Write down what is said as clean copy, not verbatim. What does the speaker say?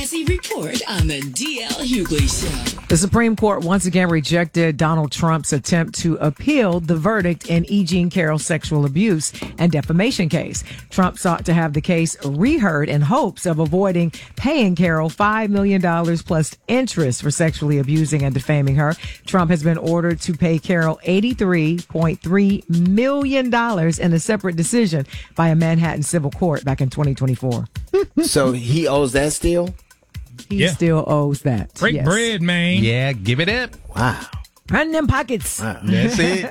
Report on the DL Hughley Show. The Supreme Court once again rejected Donald Trump's attempt to appeal the verdict in E. Jean Carroll's sexual abuse and defamation case. Trump sought to have the case reheard in hopes of avoiding paying Carroll $5 million plus interest for sexually abusing and defaming her. Trump has been ordered to pay Carroll $83.3 million in a separate decision by a Manhattan civil court back in 2024. So he owes that still? He still owes that. Break bread, man. Yeah, give it up. Wow. Run them pockets. Wow. That's it.